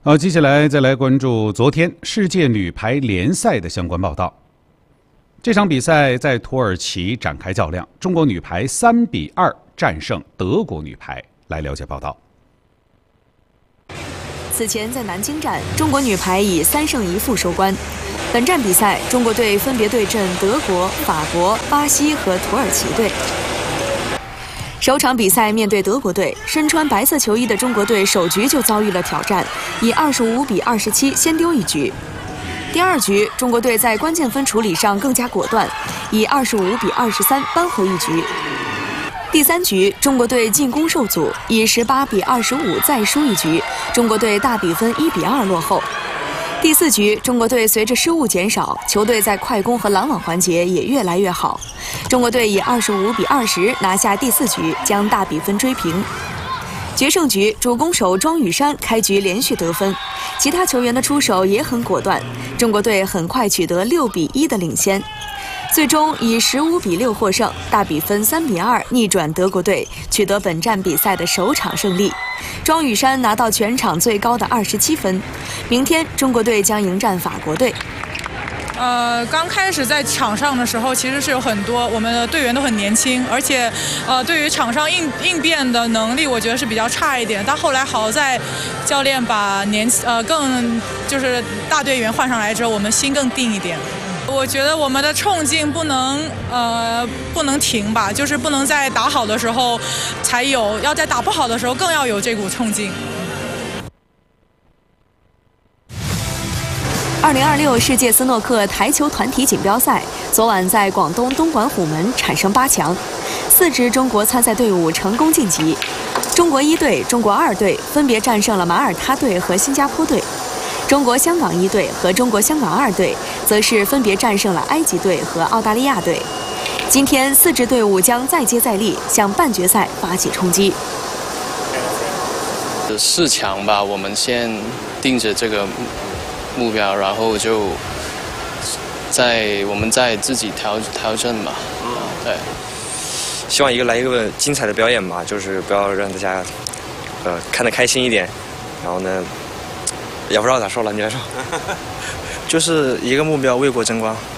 好，接下来再来关注昨天世界女排联赛的相关报道。这场比赛在土耳其展开较量，中国女排3-2战胜德国女排。来了解报道。 此前在南京站，中国女排以3胜1负收官。本站比赛，中国队分别对阵德国、法国、巴西和土耳其队。首场比赛面对德国队，身穿白色球衣的中国队首局就遭遇了挑战，以25-27先丢一局。第二局，中国队在关键分处理上更加果断，以25-23扳回一局。第三局，中国队进攻受阻，以18-25再输一局，中国队大比分1-2落后。第四局，中国队随着失误减少，球队在快攻和拦网环节也越来越好。中国队以25-20拿下第四局，将大比分追平。决胜局，主攻手庄宇珊开局连续得分，其他球员的出手也很果断，中国队很快取得6-1的领先。最终以15-6获胜，大比分3-2逆转德国队，取得本站比赛的首场胜利。庄宇珊拿到全场最高的27分。明天中国队将迎战法国队。 刚开始在场上的时候，其实是有很多我们的队员都很年轻，而且对于场上应变的能力，我觉得是比较差一点。但后来好在教练把更就是大队员换上来之后，我们心更定一点。我觉得我们的冲劲不能停吧，就是不能在打好的时候才有，要在打不好的时候更要有这股冲劲。 2026世界斯诺克台球团体锦标赛昨晚在广东东莞虎门产生8强，4支中国参赛队伍成功晋级。中国1队、中国2队分别战胜了马耳他队和新加坡队。中国香港1队和中国香港2队则是分别战胜了埃及队和澳大利亚队。今天4支队伍将再接再厉，向半决赛发起冲击。 4强吧，我们先定着这个目标，然后就我们再自己调整吧。对， 希望来一个精彩的表演吧，就是不要让大家看得开心一点，然后呢。也不知道咋说了，你来说。 就是一个目标，为国争光。